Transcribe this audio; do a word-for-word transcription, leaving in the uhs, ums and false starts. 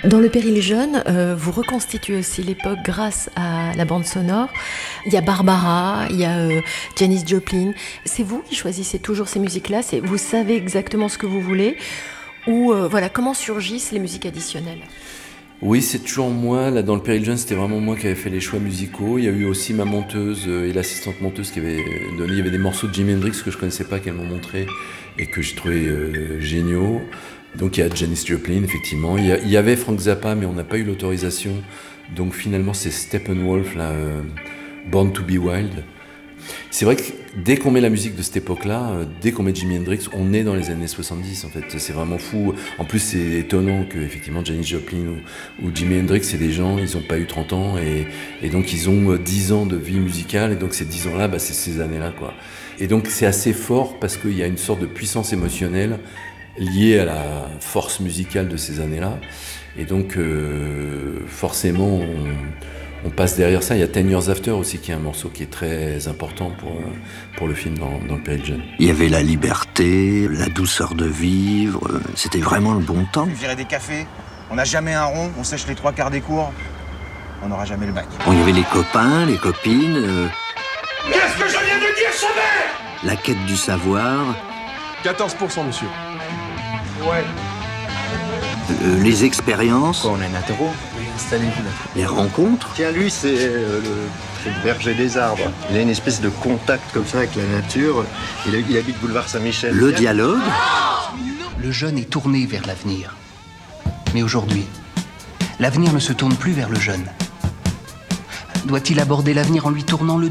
Dans Le Péril jeune, euh, vous reconstituez aussi l'époque grâce à la bande sonore. Il y a Barbara, il y a euh, Janis Joplin. C'est vous qui choisissez toujours ces musiques-là? C'est, vous savez exactement ce que vous voulez? Ou euh, voilà, comment surgissent les musiques additionnelles? Oui, c'est toujours moi. Là, dans Le Péril jeune, c'était vraiment moi qui avais fait les choix musicaux. Il y a eu aussi ma monteuse et l'assistante monteuse qui avaient donné. Il y avait des morceaux de Jimi Hendrix que je connaissais pas, qu'elles m'ont montré et que j'ai trouvé euh, géniaux. Donc il y a Janis Joplin, effectivement. Il y, a, il y avait Frank Zappa, mais on n'a pas eu l'autorisation. Donc finalement, c'est Steppenwolf, là, euh, Born to be Wild. C'est vrai que dès qu'on met la musique de cette époque-là, euh, dès qu'on met Jimi Hendrix, on est dans les années soixante-dix, en fait. C'est vraiment fou. En plus, c'est étonnant que, effectivement, Janis Joplin ou, ou Jimi Hendrix, c'est des gens, ils n'ont pas eu trente ans, et, et donc ils ont dix ans de vie musicale, et donc ces dix ans-là, bah, c'est ces années-là, quoi. Et donc c'est assez fort parce qu'il y a une sorte de puissance émotionnelle liée à la force musicale de ces années-là. Et donc, euh, forcément, on, on passe derrière ça. Il y a Ten Years After aussi, qui est un morceau qui est très important pour, pour le film dans, dans Le Péril jeune. Il y avait la liberté, la douceur de vivre. C'était vraiment le bon temps. Virer des cafés, on n'a jamais un rond, on sèche les trois quarts des cours, on n'aura jamais le bac. Bon, il y avait les copains, les copines. Euh, Qu'est-ce que je viens de dire, Chabert? La quête du savoir. quatorze pour cent, monsieur. Ouais. Euh, les expériences. Quoi, on a une interro? Oui, installez-vous là. Les rencontres. Tiens, lui, c'est euh, le, c'est le berger des arbres. Il a une espèce de contact comme ça avec la nature. Il, il habite boulevard Saint-Michel. Le dialogue. Le jeune est tourné vers l'avenir. Mais aujourd'hui, l'avenir ne se tourne plus vers le jeune. Doit-il aborder l'avenir en lui tournant le